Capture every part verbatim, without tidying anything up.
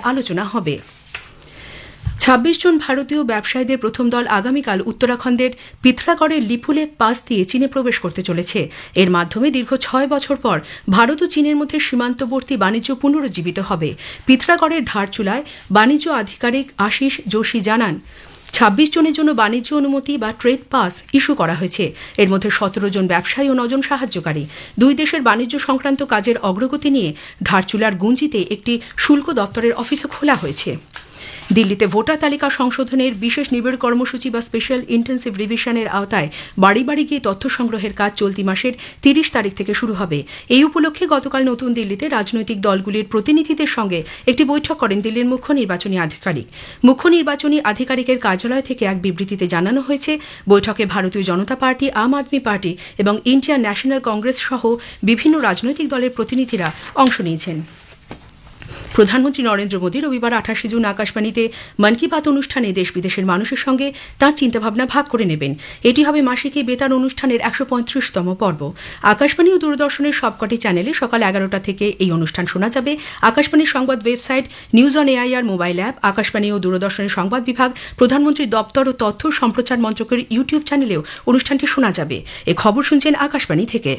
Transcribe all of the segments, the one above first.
আলোচনা হবে। ছাব্বিশ জন ভারতীয় ব্যবসায়ীদের প্রথম দল আগামীকাল উত্তরাখণ্ডের পিথরাগড়ের লিপুলেক পাস দিয়ে চীনে প্রবেশ করতে চলেছে। এর মাধ্যমে দীর্ঘ ছয় বছর পর ভারত ও চীনের মধ্যে সীমান্তবর্তী বাণিজ্য পুনরুজ্জীবিত হবে। পিথরাগড়ের ধারচুলায় বাণিজ্য আধিকারিক আশিস যোশী জানান, ছাব্বিশ জনের জন্য বাণিজ্য অনুমতি বা ট্রেড পাস ইস্যু করা হয়েছে। এর মধ্যে সতেরো জন ব্যবসায়ী ও নজন সাহায্যকারী। দুই দেশের বাণিজ্য সংক্রান্ত কাজের অগ্রগতি নিয়ে ধারচুলার গুঞ্জিতে একটি শুল্ক দপ্তরের অফিসও খোলা হয়েছে। দিল্লিতে ভোটার তালিকা সংশোধনের বিশেষ নিবিড় কর্মসূচি বা স্পেশাল ইন্টেন্সিভ রিভিশনের আওতায় বাড়ি বাড়ি গিয়ে তথ্য সংগ্রহের কাজ চলতি মাসের তিরিশ তারিখ থেকে শুরু হবে। এই উপলক্ষে গতকাল নতুন দিল্লিতে রাজনৈতিক দলগুলির প্রতিনিধিদের সঙ্গে একটি বৈঠক করেন দিল্লির মুখ্য নির্বাচনী আধিকারিক। মুখ্য নির্বাচনী আধিকারিকের কার্যালয় থেকে এক বিবৃতিতে জানানো হয়েছে, বৈঠকে ভারতীয় জনতা পার্টি, আম আদমি পার্টি এবং ইন্ডিয়ান ন্যাশনাল কংগ্রেস সহ বিভিন্ন রাজনৈতিক দলের প্রতিনিধিরা অংশ নিয়েছেন। প্রধানমন্ত্রী নরেন্দ্র মোদী রবিবার আঠাশে জুন আকাশবাণীতে মন কি বাত অনুষ্ঠানে দেশ বিদেশের মানুষের সঙ্গে তাঁর চিন্তাভাবনা ভাগ করে নেবেন। এটি হবে মাসিক এই বেতার অনুষ্ঠানের একশো পঁয়ত্রিশতম পর্ব। আকাশবাণী ও দূরদর্শনের সবকটি চ্যানেলে সকাল এগারোটা থেকে এই অনুষ্ঠান শোনা যাবে। আকাশবাণীর সংবাদ website, news on AIR mobile app, Akashvani ও দূরদর্শনের সংবাদ বিভাগ, প্রধানমন্ত্রীর দপ্তর ও তথ্য সম্প্রচার মন্ত্রকের ইউটিউব চ্যানেলেও অনুষ্ঠানটি শোনা যাবে। এ খবর শুনছেন আকাশবাণী থেকে।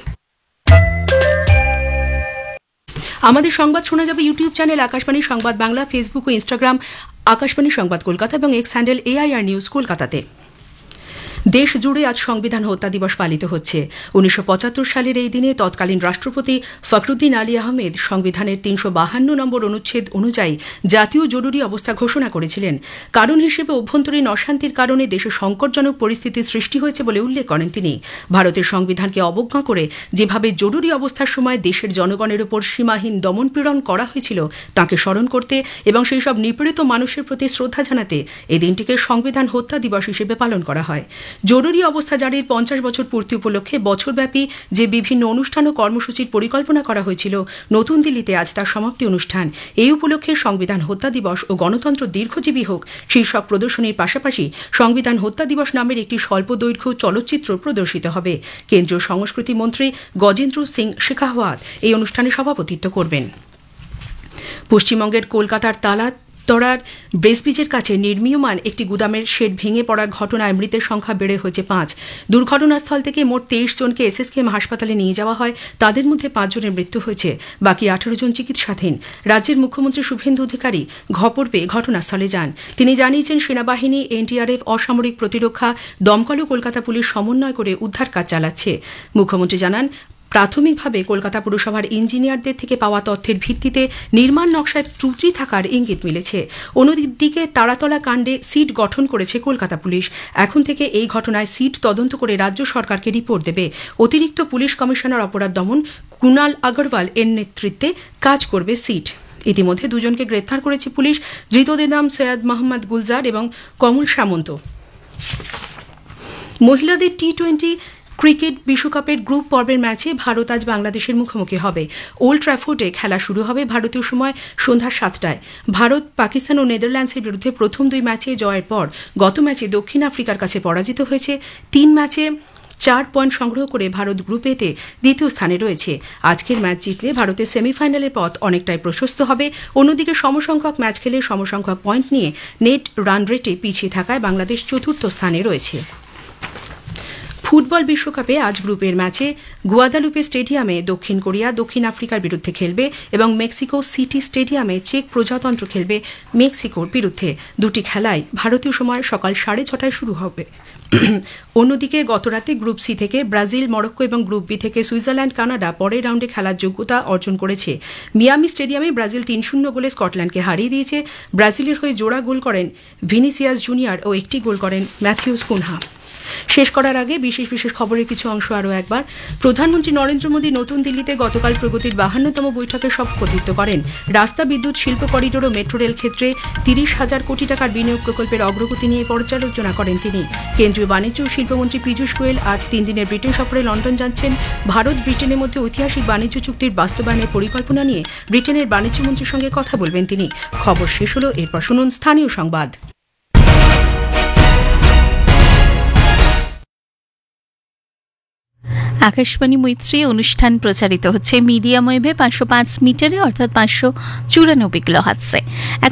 আমাদের সংবাদ শোনা যাবে ইউটিউব চ্যানেল আকাশবাণী সংবাদ বাংলা, ফেসবুক ও ইনস্টাগ্রাম আকাশবাণী সংবাদ কলকাতা এবং এক্স হ্যান্ডেল এআইআর নিউজ কলকাতাতে। দেশ জুড়ে আজ সংবিধান হত্যা দিবস পালিত হচ্ছে। উনিশশো পঁচাত্তর সালের এই দিনে তৎকালীন রাষ্ট্রপতি ফখরুদ্দিন আলী আহমেদ সংবিধানের তিনশো বাহান্ন নম্বর অনুচ্ছেদ অনুযায়ী জাতীয় জরুরি অবস্থা ঘোষণা করেছিলেন। কারণ হিসেবে অভ্যন্তরীণ অশান্তির কারণে দেশে সংকটজনক পরিস্থিতির সৃষ্টি হয়েছে বলে উল্লেখ করেন তিনি। ভারতের সংবিধানকে অবজ্ঞা করে যেভাবে জরুরি অবস্থার সময় দেশের জনগণের উপর সীমাহীন দমনপীড়ন করা হয়েছিল তাকে স্মরণ করতে এবং সেই সব নিপীড়িত মানুষের প্রতি শ্রদ্ধা জানাতে এই দিনটিকে সংবিধান হত্যা দিবস হিসেবে পালন করা হয়। জরুরি অবস্থা জারির পঞ্চাশ বছর পূর্তি উপলক্ষে বছরব্যাপী যে বিভিন্ন অনুষ্ঠান ও কর্মসূচির পরিকল্পনা করা হয়েছিল, নতুন দিল্লিতে আজ তার সমাপ্তি অনুষ্ঠান। এই উপলক্ষে সংবিধান হত্যা দিবস ও গণতন্ত্র দীর্ঘজীবী হোক শীর্ষক প্রদর্শনীর পাশাপাশি সংবিধান হত্যা দিবস নামের একটি স্বল্প দৈর্ঘ্য চলচ্চিত্র প্রদর্শিত হবে। কেন্দ্রীয় সংস্কৃতি মন্ত্রী গজেন্দ্র সিং শেখাওয়াত এই অনুষ্ঠানে সভাপতিত্ব করবেন। পশ্চিমবঙ্গের কলকাতার তালা তরার ব্রেসব্রিজের কাছে নির্মীয়মান একটি গুদামের শেড ভেঙে পড়ার ঘটনায় মৃতের সংখ্যা বেড়ে হয়েছে পাঁচ। দুর্ঘটনাস্থল থেকে মোট তেইশ জনকে এসএসকেএম হাসপাতালে নিয়ে যাওয়া হয়। তাদের মধ্যে পাঁচ জনের মৃত্যু হয়েছে, বাকি আঠারো জন চিকিৎসাধীন। রাজ্যের মুখ্যমন্ত্রী শুভেন্দু অধিকারী খবর পেয়ে ঘটনাস্থলে যান। তিনি জানিয়েছেন, সেনাবাহিনী, এনডিআরএফ, অসামরিক প্রতিরক্ষা, দমকল ও কলকাতা পুলিশ সমন্বয় করে উদ্ধার কাজ চালাচ্ছে। মুখ্যমন্ত্রী জানান, প্রাথমিকভাবে কলকাতা পুরসভার ইঞ্জিনিয়ারদের থেকে পাওয়া তথ্যের ভিত্তিতে নির্মাণ নকশায় ত্রুটি থাকার ইঙ্গিত মিলেছে। অন্যদিকে তারাতলা কাণ্ডে সিট গঠন করেছে কলকাতা পুলিশ। এখন থেকে এই ঘটনায় সিট তদন্ত করে রাজ্য সরকারকে রিপোর্ট দেবে। অতিরিক্ত পুলিশ কমিশনার অপরাধ দমন কুণাল আগরওয়াল এর নেতৃত্বে কাজ করবে সিট। ইতিমধ্যে দুজনকে গ্রেপ্তার করেছে পুলিশ। ধৃতদের নাম সৈয়দ মোহাম্মদ গুলজার এবং কমল সামন্ত। মহিলাদের টি টোয়েন্টি ক্রিকেট বিশ্বকাপের গ্রুপ পর্বের ম্যাচে ভারত আজ বাংলাদেশের মুখোমুখি হবে। ওল্ড ট্র্যাফোর্ডে খেলা শুরু হবে ভারতীয় সময় সন্ধ্যা সাতটায়। ভারত, পাকিস্তান ও নেদারল্যান্ডসের বিরুদ্ধে প্রথম দুই ম্যাচে জয়ের পর গত ম্যাচে দক্ষিণ আফ্রিকার কাছে পরাজিত হয়েছে। তিন ম্যাচে চার পয়েন্ট সংগ্রহ করে ভারত গ্রুপ এতে দ্বিতীয় স্থানে রয়েছে। আজকের ম্যাচ জিতলে ভারতের সেমিফাইনালের পথ অনেকটাই প্রশস্ত হবে। অন্যদিকে সমসংখ্যক ম্যাচ খেলে সমসংখ্যক পয়েন্ট নিয়ে নেট রান রেটে পিছিয়ে থাকায় বাংলাদেশ চতুর্থ স্থানে রয়েছে। ফুটবল বিশ্বকাপে আজ গ্রুপের ম্যাচে গুয়াদালুপে স্টেডিয়ামে দক্ষিণ কোরিয়া দক্ষিণ আফ্রিকার বিরুদ্ধে খেলবে এবং মেক্সিকো সিটি স্টেডিয়ামে চেক প্রজাতন্ত্র খেলবে মেক্সিকোর বিরুদ্ধে। দুটি খেলাই ভারতীয় সময় সকাল সাড়ে ছটায় শুরু হবে। অন্যদিকে গতরাতে গ্রুপ সি থেকে ব্রাজিল, মরক্কো এবং গ্রুপ বি থেকে সুইজারল্যান্ড, কানাডা পরের রাউন্ডে খেলার যোগ্যতা অর্জন করেছে। মিয়ামি স্টেডিয়ামে ব্রাজিল তিন শূন্য গোলে স্কটল্যান্ডকে হারিয়ে দিয়েছে। ব্রাজিলের হয়ে জোড়া গোল করেন ভিনিসিয়াস জুনিয়র ও একটি গোল করেন ম্যাথিউস কুনহা। শেষ করার আগে বিশেষ বিশেষ খবরের কিছু অংশ আরও একবার। প্রধানমন্ত্রী নরেন্দ্র মোদী নতুন দিল্লিতে গতকাল প্রগতির বাহান্নতম বৈঠকে সভাপতিত্ব করেন। রাস্তা, বিদ্যুৎ, শিল্প করিডোর ও মেট্রো রেল ক্ষেত্রে তিরিশ হাজার কোটি টাকার বিনিয়োগ প্রকল্পের অগ্রগতি নিয়ে পর্যালোচনা করেন তিনি। কেন্দ্রীয় বাণিজ্য ও শিল্পমন্ত্রী পীযূষ গোয়েল আজ তিন দিনের ব্রিটেন সফরে লন্ডন যাচ্ছেন। ভারত ব্রিটেনের মধ্যে ঐতিহাসিক বাণিজ্য চুক্তির বাস্তবায়নের পরিকল্পনা নিয়ে ব্রিটেনের বাণিজ্যমন্ত্রীর সঙ্গে কথা বলবেন তিনি। খবর শেষ হল, এরপর শুনুন স্থানীয় সংবাদ। আকাশবাণী মৈত্রী অনুষ্ঠান প্রচারিত হচ্ছে মিডিয়াম ওয়েভে পাঁচশো পাঁচ মিটারে অর্থাৎ পাঁচশো চুরানব্বই কিলোহার্টজে।